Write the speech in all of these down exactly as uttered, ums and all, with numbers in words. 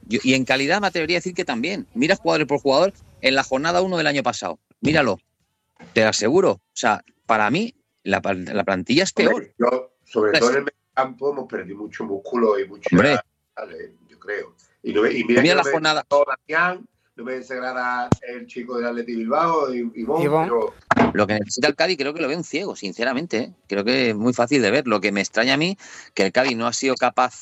Yo, y en calidad me atrevería a decir que también. Mira jugador por jugador en la jornada uno del año pasado. Míralo. Te lo aseguro. O sea, para mí, la, la plantilla es peor. Hombre, yo, sobre todo en el campo hemos perdido mucho músculo y mucha... Hombre. Yo creo. Y, no, y mira, mira que la no jornada. Damián, no me desagrada el chico del Athletic Bilbao y, y bon, pero... Lo que necesita el Cádiz creo que lo ve un ciego, sinceramente. ¿eh? Creo que es muy fácil de ver. Lo que me extraña a mí, que el Cádiz no ha sido capaz,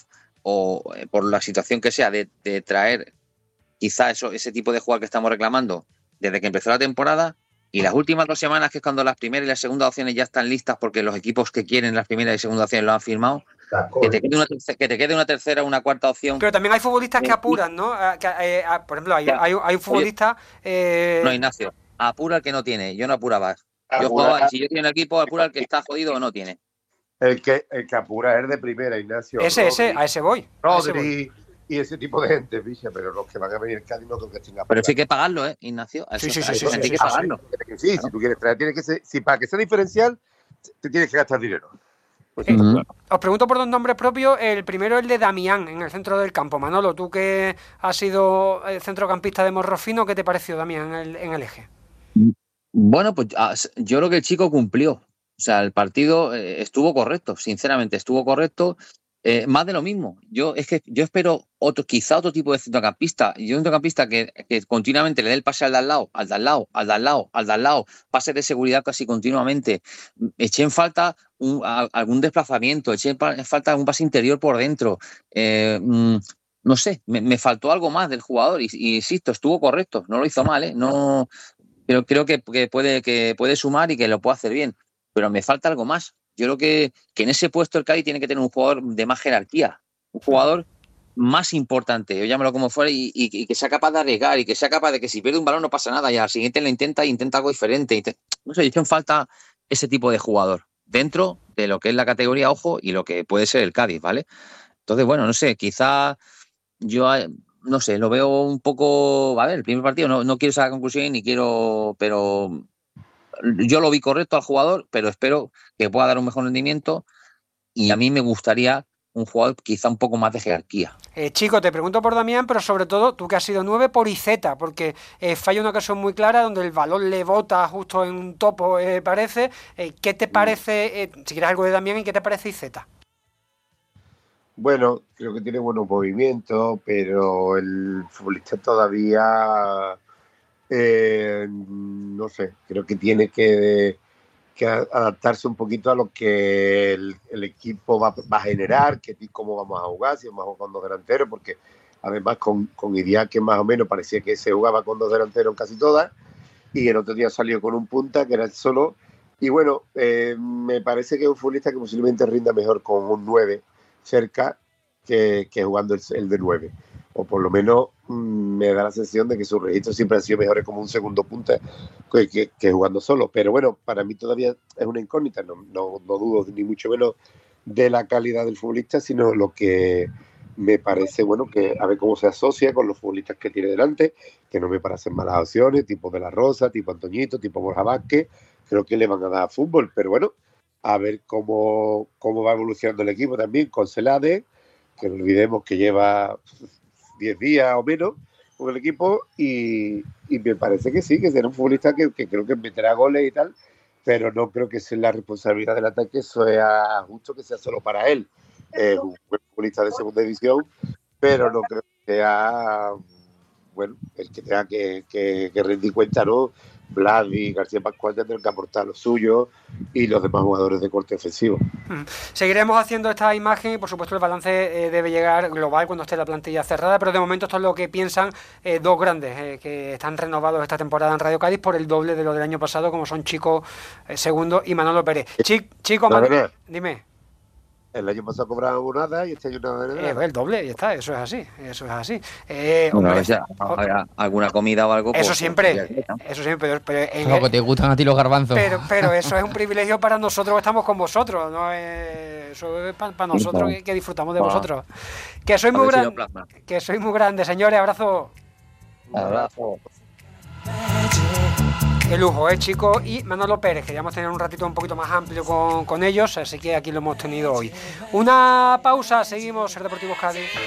o eh, por la situación que sea, de, de traer quizá eso, ese tipo de jugador que estamos reclamando desde que empezó la temporada. Y las últimas dos semanas, que es cuando las primeras y las segundas opciones ya están listas porque los equipos que quieren las primeras y segundas opciones lo han firmado, que te, quede una tercera, que te quede una tercera o una cuarta opción. Pero también hay futbolistas que apuran, ¿no? Que, eh, por ejemplo, hay, hay, hay un futbolista... Eh... No, Ignacio, apura el que no tiene. Yo no apuraba. Yo jugaba, si yo tengo un equipo, apura el que está jodido o no tiene. El que, el que apura es de primera, Ignacio. Ese, Rodri, ese, a ese voy. Rodri, a ese voy. Y ese tipo de gente, picha, pero los que van a venir Cádiz no creo que tengan. Pero sí hay que pagarlo, ¿eh, Ignacio? Sí, sí, sí, sí, hay que pagarlo. Sí, sí, si tú quieres traer, tiene que ser, si para que sea diferencial, te tienes que gastar dinero. Pues, eh, uh-huh. Os pregunto por dos nombres propios. El primero es el de Damián, en el centro del campo. Manolo, tú que has sido centrocampista de Morrofino, ¿qué te pareció Damián en el, en el eje? Bueno, pues yo creo que el chico cumplió. O sea, el partido estuvo correcto, sinceramente, estuvo correcto. Eh, más de lo mismo. Yo es que yo espero otro, quizá otro tipo de centrocampista. Yo un centrocampista que, que continuamente le dé el pase al de al lado, al de al lado, al de al lado, al de al lado, pase de seguridad casi continuamente. Eché en falta un, a, algún desplazamiento, eché en falta algún pase interior por dentro. Eh, mmm, no sé, me, me faltó algo más del jugador y, y insisto, estuvo correcto, no lo hizo mal, ¿eh? No, pero creo que, que, puede, que puede sumar y que lo puede hacer bien, pero me falta algo más. Yo creo que, que en ese puesto el Cádiz tiene que tener un jugador de más jerarquía, un jugador más importante, yo llámalo como fuera, y, y, y que sea capaz de arriesgar y que sea capaz de que si pierde un balón no pasa nada y al siguiente lo intenta y intenta algo diferente. Intenta, no sé, yo echo en falta ese tipo de jugador dentro de lo que es la categoría, ojo, y lo que puede ser el Cádiz, ¿vale? Entonces, bueno, no sé, quizá yo, no sé, lo veo un poco, a ver, el primer partido, no, no quiero sacar conclusiones ni quiero, pero... Yo lo vi correcto al jugador, pero espero que pueda dar un mejor rendimiento y a mí me gustaría un jugador quizá un poco más de jerarquía. Eh, chico, te pregunto por Damián, pero sobre todo tú que has sido nueve por Iceta, porque eh, falla una ocasión muy clara donde el balón le bota justo en un topo, eh, parece. Eh, ¿Qué te parece, eh, si quieres algo de Damián, y qué te parece Iceta? Bueno, creo que tiene buenos movimientos, pero el futbolista todavía... Eh, no sé, creo que tiene que, que adaptarse un poquito a lo que el, el equipo va, va a generar, que cómo vamos a jugar, si vamos a jugar con dos delanteros, porque además con, con Idiáquez que más o menos parecía que se jugaba con dos delanteros en casi todas, y el otro día salió con un punta que era el solo, y bueno, eh, me parece que es un futbolista que posiblemente rinda mejor con un nueve cerca que, que jugando el, el de nueve. O por lo menos mmm, me da la sensación de que sus registros siempre han sido mejores como un segundo punta que, que, que jugando solo. Pero bueno, para mí todavía es una incógnita, no, no, no dudo ni mucho menos de la calidad del futbolista, sino lo que me parece, bueno, que a ver cómo se asocia con los futbolistas que tiene delante, que no me parecen malas opciones, tipo De La Rosa, tipo Antoñito, tipo Borja Vázquez, creo que le van a dar fútbol, pero bueno, a ver cómo, cómo va evolucionando el equipo también con Celade, que no olvidemos que lleva diez días o menos con el equipo y, y me parece que sí, que será un futbolista que, que creo que meterá goles y tal, pero no creo que sea la responsabilidad del ataque, sea justo que sea solo para él. Es un buen futbolista de segunda división, pero no creo que sea, bueno, el que tenga que, que, que rendir cuenta, ¿no? Vlad y García Pascual tendrán que aportar lo suyo y los demás jugadores de corte ofensivo. Seguiremos haciendo esta imagen y por supuesto el balance eh, debe llegar global cuando esté la plantilla cerrada, pero de momento esto es lo que piensan eh, dos grandes eh, que están renovados esta temporada en Radio Cádiz por el doble de lo del año pasado, como son Chico eh, Segundo y Manolo Pérez. Chico, Chico Manolo, dime. El año pasado cobraban nada y este año nada de nada. Eh, el doble, y está, eso es así, eso es así. Eh, bueno, hombre, o sea, alguna comida o algo. Eso pues, siempre, pues, eso siempre, pero, pero en Solo que te gustan a ti los garbanzos. Pero, pero eso es un privilegio para nosotros que estamos con vosotros, no es, eso es para, para nosotros que, que disfrutamos de vosotros. Que sois muy grandes, que sois muy grandes, señores, abrazo. Abrazo. Qué lujo, ¿eh, chicos? Y Manolo Pérez, queríamos tener un ratito un poquito más amplio con, con ellos, así que aquí lo hemos tenido hoy. Una pausa, seguimos, el Deportivo Cádiz.